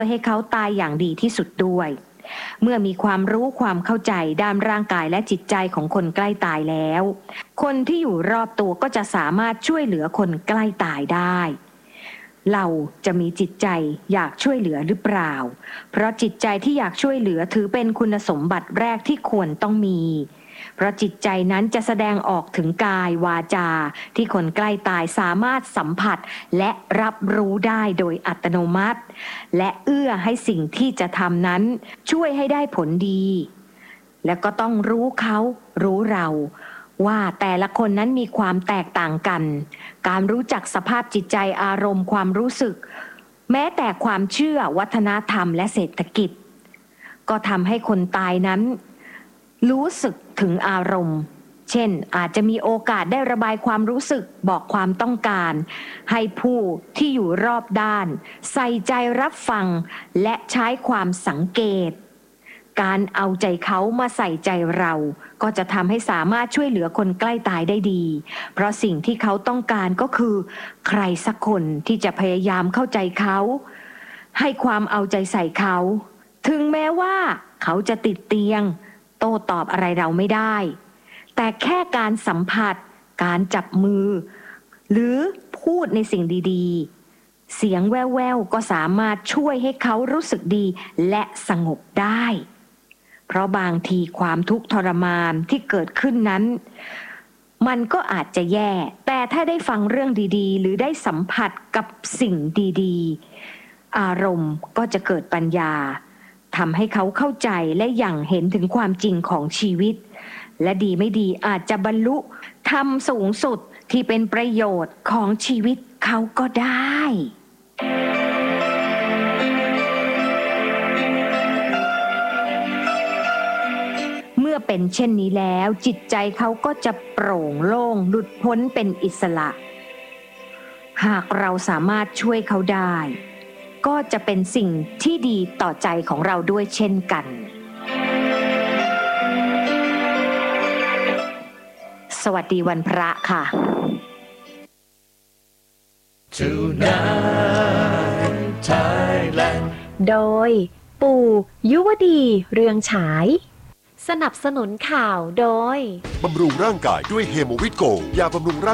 ให้เขาตายอย่างดีที่สุดด้วยเมื่อมีความรู้ความเข้าใจด้านร่างกายและจิตใจของคนใกล้ตายแล้วคนที่อยู่รอบตัวก็จะสามารถช่วยเหลือคนใกล้ตายได้เราจะมีจิตใจอยากช่วยเหลือหรือเปล่าเพราะจิตใจที่อยากช่วยเหลือถือเป็นคุณสมบัติแรกที่ควรต้องมีเพราะจิตใจนั้นจะแสดงออกถึงกายวาจาที่คนใกล้ตายสามารถสัมผัสและรับรู้ได้โดยอัตโนมัติและเอื้อให้สิ่งที่จะทำนั้นช่วยให้ได้ผลดีและก็ต้องรู้เขารู้เราว่าแต่ละคนนั้นมีความแตกต่างกันการรู้จักสภาพจิตใจอารมณ์ความรู้สึกแม้แต่ความเชื่อวัฒนธรรมและเศรษฐกิจก็ทำให้คนตายนั้นรู้สึกถึงอารมณ์เช่นอาจจะมีโอกาสได้ระบายความรู้สึกบอกความต้องการให้ผู้ที่อยู่รอบด้านใส่ใจรับฟังและใช้ความสังเกตการเอาใจเขามาใส่ใจเราก็จะทำให้สามารถช่วยเหลือคนใกล้ตายได้ดีเพราะสิ่งที่เขาต้องการก็คือใครสักคนที่จะพยายามเข้าใจเขาให้ความเอาใจใส่เขาถึงแม้ว่าเขาจะติดเตียงโต้ตอบอะไรเราไม่ได้แต่แค่การสัมผัสการจับมือหรือพูดในสิ่งดีๆเสียงแว่วๆก็สามารถช่วยให้เขารู้สึกดีและสงบได้เพราะบางทีความทุกข์ทรมานที่เกิดขึ้นนั้นมันก็อาจจะแย่แต่ถ้าได้ฟังเรื่องดีๆหรือได้สัมผัสกับสิ่งดีๆอารมณ์ก็จะเกิดปัญญาทำให้เขาเข้าใจและอย่างเห็นถึงความจริงของชีวิตและดีไม่ดีอาจจะบรรลุธรรมสูงสุดที่เป็นประโยชน์ของชีวิตเขาก็ได้เมื่อเป็นเช่นนี้แล้วจิตใจเขาก็จะโปร่งโล่งหลุดพ้นเป็นอิสระหากเราสามารถช่วยเขาได้ก็จะเป็นสิ่งที่ดีต่อใจของเราด้วยเช่นกันสวัสดีวันพระค่ะ Tonight Thailand โดยปู่ยุวดีเรืองฉายสนับสนุนข่าวโดยบำรุงร่างกายด้วยเฮโมวิตโกยาบำรุงร่าง